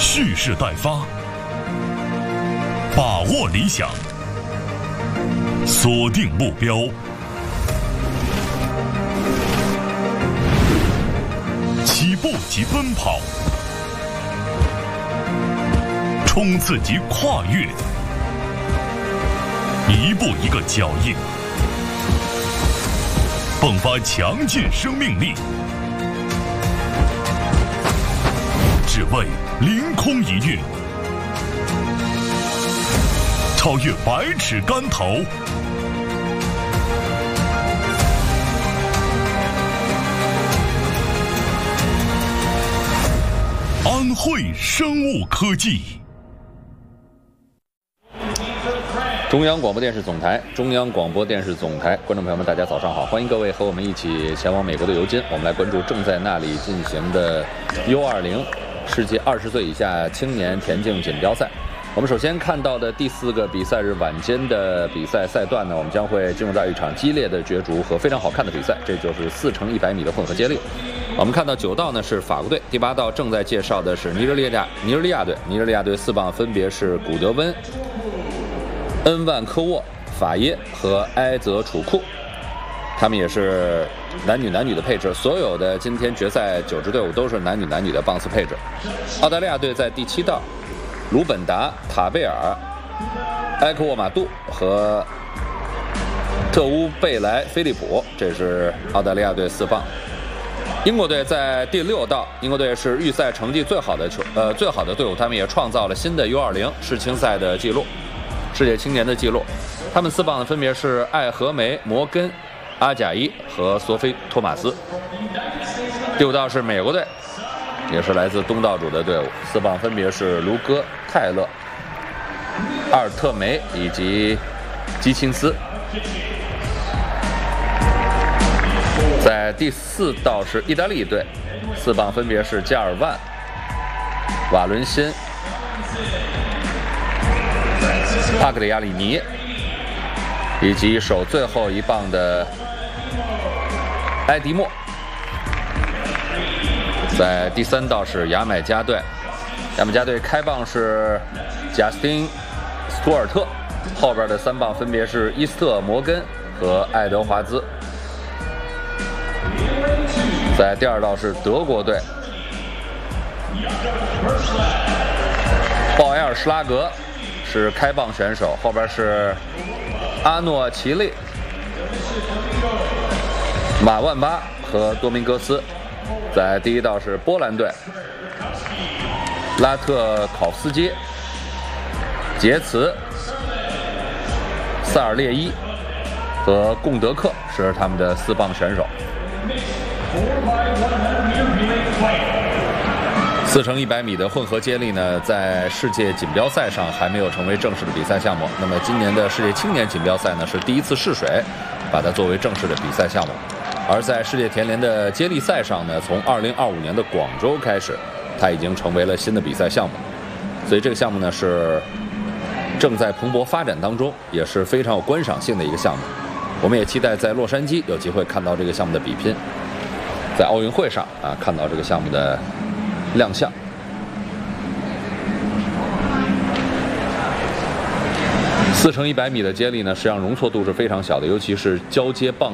蓄势待发，把握理想，锁定目标，起步即奔跑，冲刺即跨越，一步一个脚印，迸发强劲生命力，只为凌空一跃，超越百尺竿头，安慧生物科技。 中央广播电视总台，中央广播电视总台，观众朋友们，大家早上好！欢迎各位和我们一起前往美国的尤金，我们来关注正在那里进行的 U20 世界20岁以下青年田径锦标赛。我们首先看到的第4个比赛日晚间的比赛赛段呢，我们将会进入到一场激烈的角逐和非常好看的比赛，这就是4乘100米的混合接力。我们看到9道呢是法国队，第8道正在介绍的是尼日利亚队。尼日利亚队4棒分别是古德温、恩万科沃、法耶和埃泽楚库，他们也是男女的配置，所有的今天决赛9支队伍都是男女的棒次配置。澳大利亚队在第7道，鲁本达、塔贝尔、埃克沃马杜和特乌贝莱菲利普，这是澳大利亚队4棒。英国队在第6道，英国队是预赛成绩最好的队伍，他们也创造了新的 U20 世青赛的记录，世界青年的记录。他们4棒呢分别是艾和梅、摩根、阿贾伊和索菲托马斯。第5道是美国队，也是来自东道主的队伍，4棒分别是卢戈、泰勒、阿尔特梅以及基钦斯。在第4道是意大利队，4棒分别是加尔万、瓦伦辛、帕格里亚里尼以及守最后1棒的埃迪莫。在第3道是牙买加队，牙买加队开棒是贾斯汀·斯图尔特，后边的3棒分别是伊斯特·摩根和爱德华兹。在第2道是德国队，鲍埃尔施拉格是开棒选手，后边是阿诺齐利、马万巴和多明戈斯。在第1道是波兰队，拉特考夫斯基、杰茨、萨尔列伊和贡德克是他们的4棒选手。4乘100米的混合接力呢，在世界锦标赛上还没有成为正式的比赛项目。那么今年的世界青年锦标赛呢，是第1次试水，把它作为正式的比赛项目。而在世界田联的接力赛上呢，从2025年的广州开始，它已经成为了新的比赛项目。所以这个项目呢是正在蓬勃发展当中，也是非常有观赏性的一个项目。我们也期待在洛杉矶有机会看到这个项目的比拼，在奥运会上看到这个项目的亮相。4乘100米的接力呢，实际上容错度是非常小的，尤其是交接棒